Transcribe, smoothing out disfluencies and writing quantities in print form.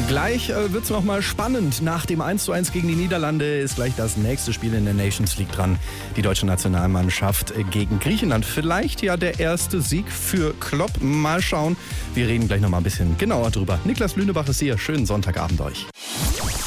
Gleich wird es nochmal spannend. Nach dem 1:1 gegen die Niederlande ist gleich das nächste Spiel in der Nations League dran. Die deutsche Nationalmannschaft gegen Griechenland. Vielleicht ja der erste Sieg für Klopp. Mal schauen. Wir reden gleich nochmal ein bisschen genauer drüber. Niklas Lünebach ist hier. Schönen Sonntagabend euch.